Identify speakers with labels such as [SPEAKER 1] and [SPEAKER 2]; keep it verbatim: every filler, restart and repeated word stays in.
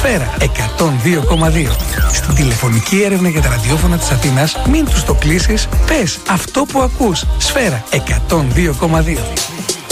[SPEAKER 1] Σφαίρα εκατόν δύο κόμμα δύο. Στην τηλεφωνική έρευνα για τα ραδιόφωνα της Αθήνας, μην τους το κλείσεις, πες αυτό που ακούς. Σφαίρα εκατόν δύο κόμμα δύο.